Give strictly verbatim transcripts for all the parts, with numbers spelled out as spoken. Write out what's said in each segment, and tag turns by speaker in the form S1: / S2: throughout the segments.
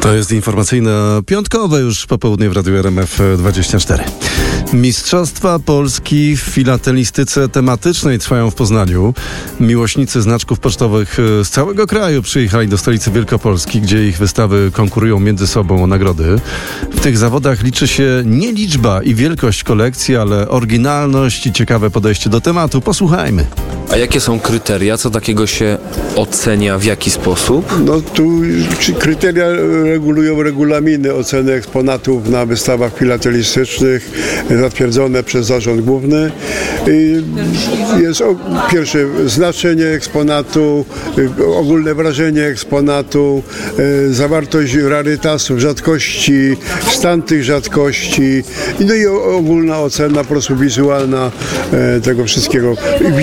S1: To jest informacyjne piątkowe już popołudnie w Radiu R M F dwadzieścia cztery. Mistrzostwa Polski w filatelistyce tematycznej trwają w Poznaniu. Miłośnicy znaczków pocztowych z całego kraju przyjechali do stolicy Wielkopolski, gdzie ich wystawy konkurują między sobą o nagrody. W tych zawodach liczy się nie liczba i wielkość kolekcji, ale oryginalność i ciekawe podejście do tematu. Posłuchajmy.
S2: A jakie są kryteria? Co takiego się ocenia? W jaki sposób?
S3: No tu kryteria regulują regulaminy oceny eksponatów na wystawach filatelistycznych zatwierdzone przez Zarząd Główny. Jest pierwsze znaczenie eksponatu, ogólne wrażenie eksponatu, zawartość rarytasów, rzadkości, stan tych rzadkości, no i ogólna ocena po prostu wizualna tego wszystkiego.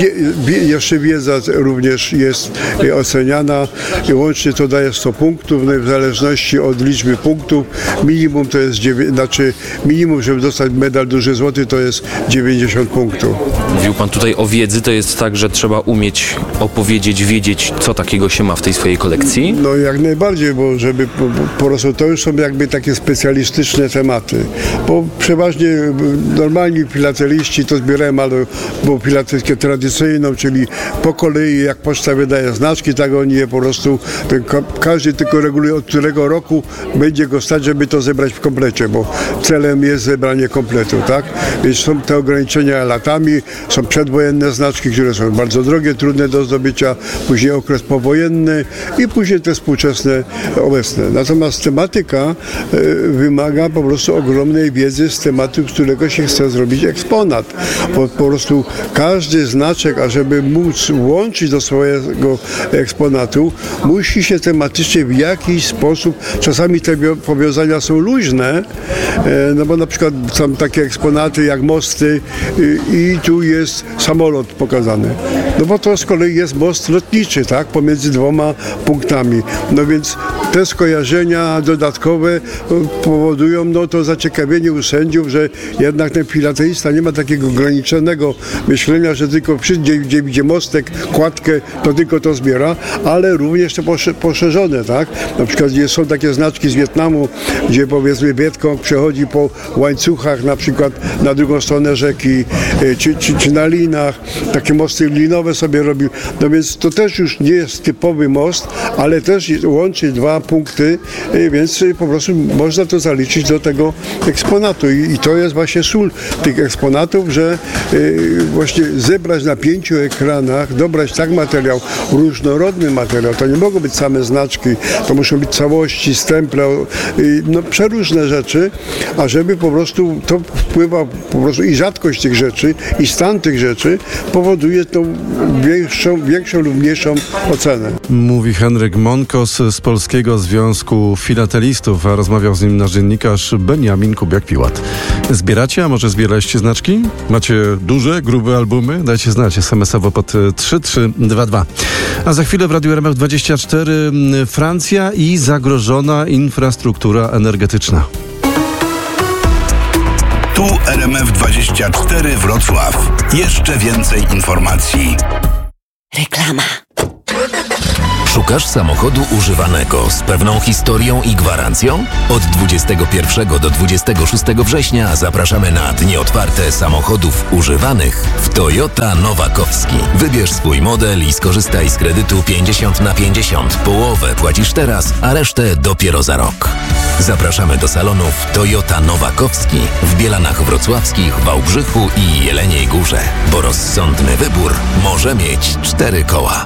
S3: Jeszcze wiedza również jest oceniana. Łącznie to daje sto punktów, no w zależności od liczby punktów. Minimum to jest, znaczy minimum, żeby dostać medal duży złoty, to jest dziewięćdziesiąt punktów.
S2: Mówił pan tutaj o wiedzy, to jest tak, że trzeba umieć opowiedzieć, wiedzieć, co takiego się ma w tej swojej kolekcji?
S3: No jak najbardziej, bo żeby po, po prostu to już są jakby takie specjalistyczne tematy, bo przeważnie normalni filateliści to zbierają albo bo filatelistykę tradycyjną, czyli po kolei jak poczta wydaje znaczki, tak oni je po prostu, każdy tylko reguluje, od którego roku będzie go stać, żeby to zebrać w komplecie, bo celem jest zebranie kompletu, tak? Więc są te ograniczenia latami, są przedwojenne znaczki, które są bardzo drogie, trudne do zdobycia, później okres powojenny i później te współczesne, obecne. Natomiast tematyka y, wymaga po prostu ogromnej wiedzy z tematu, z którego się chce zrobić eksponat, bo po prostu każdy znaczek, ażeby móc łączyć do swojego eksponatu, musi się tematycznie w jakiś sposób, czasami te powiązania są luźne, no bo na przykład są takie eksponaty jak mosty i tu jest samolot pokazany. No bo to z kolei jest most lotniczy, tak, pomiędzy dwoma punktami. No więc te skojarzenia dodatkowe powodują no to zaciekawienie u sędziów, że jednak ten filatelista nie ma takiego ograniczonego myślenia, że tylko wszędzie, gdzie widzie mostek, kładkę, to tylko to zbiera, ale również te poszerzone, tak? Na przykład są takie znaczki z Wietnamu, gdzie powiedzmy Wietkong przechodzi po łańcuchach, na przykład na drugą stronę rzeki, czy, czy, czy na linach, takie mosty linowe sobie robił. No więc to też już nie jest typowy most, ale też łączy dwa punkty, więc po prostu można to zaliczyć do tego eksponatu. I, i to jest właśnie sól tych eksponatów, że y, właśnie zebrać na pięciu ekranach, dobrać tak materiał, różnorodny materiał, to nie mogą być same znaczki, to muszą być całości, stemple, y, no przeróżne rzeczy, a żeby po prostu to wpływa po prostu i rzadkość tych rzeczy, i stan tych rzeczy powoduje tą większą, większą lub mniejszą ocenę.
S1: Mówi Henryk Monkos z Polskiego Związku Filatelistów, a rozmawiał z nim nasz dziennikarz Benjamin Kubiak-Piłat. Zbieracie, a może zbieraliście znaczki? Macie duże, grube albumy? Dajcie znać es em esowo pod trzy trzy dwa dwa. A za chwilę w Radiu R M F dwadzieścia cztery Francja i zagrożona infrastruktura energetyczna.
S4: Tu R M F dwadzieścia cztery Wrocław. Jeszcze więcej informacji.
S5: Reklama.
S6: Szukasz samochodu używanego z pewną historią i gwarancją? Od dwudziestego pierwszego do dwudziestego szóstego września zapraszamy na dni otwarte samochodów używanych w Toyota Nowakowski. Wybierz swój model i skorzystaj z kredytu pięćdziesiąt na pięćdziesiąt. Połowę płacisz teraz, a resztę dopiero za rok. Zapraszamy do salonów Toyota Nowakowski w Bielanach Wrocławskich, Wałbrzychu i Jeleniej Górze, bo rozsądny wybór może mieć cztery koła.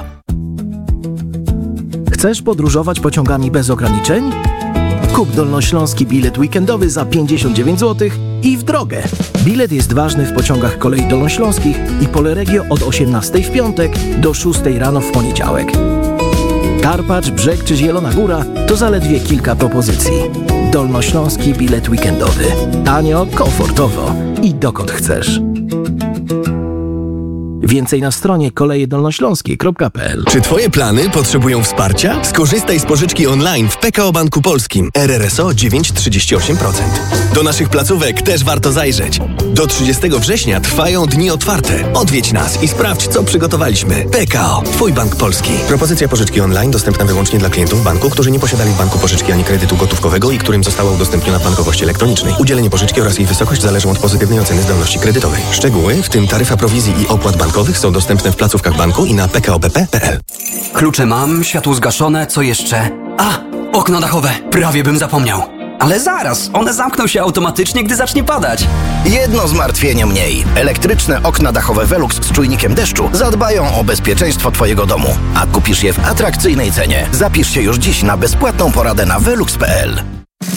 S7: Chcesz podróżować pociągami bez ograniczeń? Kup dolnośląski bilet weekendowy za pięćdziesiąt dziewięć złotych i w drogę. Bilet jest ważny w pociągach kolei dolnośląskich i Poleregio od osiemnastej w piątek do szóstej rano w poniedziałek. Karpacz, Brzeg czy Zielona Góra to zaledwie kilka propozycji. Dolnośląski bilet weekendowy. Tanio, komfortowo i dokąd chcesz. Więcej na stronie koleje dolnośląskie kropka p l.
S8: Czy twoje plany potrzebują wsparcia? Skorzystaj z pożyczki online w P K O Banku Polskim. R R S O dziewięć przecinek trzydzieści osiem procent. Do naszych placówek też warto zajrzeć. Do trzydziestego września trwają dni otwarte. Odwiedź nas i sprawdź, co przygotowaliśmy. P K O. Twój bank polski. Propozycja pożyczki online dostępna wyłącznie dla klientów banku, którzy nie posiadali w banku pożyczki ani kredytu gotówkowego i którym została udostępniona w bankowości elektronicznej. Udzielenie pożyczki oraz jej wysokość zależą od pozytywnej oceny zdolności kredytowej. Szczegóły, w tym taryfa prowizji i opłat bankowych, są dostępne w placówkach banku i na p k o b p kropka p l.
S9: Klucze mam, światło zgaszone, co jeszcze? A, okno dachowe, prawie bym zapomniał. Ale zaraz, one zamkną się automatycznie, gdy zacznie padać.
S10: Jedno zmartwienie mniej. Elektryczne okna dachowe Velux z czujnikiem deszczu zadbają o bezpieczeństwo twojego domu. A kupisz je w atrakcyjnej cenie. Zapisz się już dziś na bezpłatną poradę na velux kropka p l.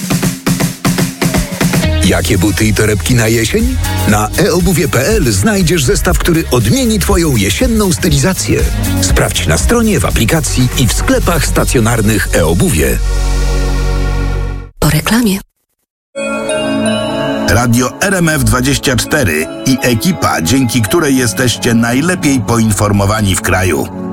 S11: Jakie buty i torebki na jesień? Na e obuwie kropka p l znajdziesz zestaw, który odmieni twoją jesienną stylizację. Sprawdź na stronie, w aplikacji i w sklepach stacjonarnych e-obuwie.
S5: Po reklamie.
S4: Radio R M F dwadzieścia cztery i ekipa, dzięki której jesteście najlepiej poinformowani w kraju.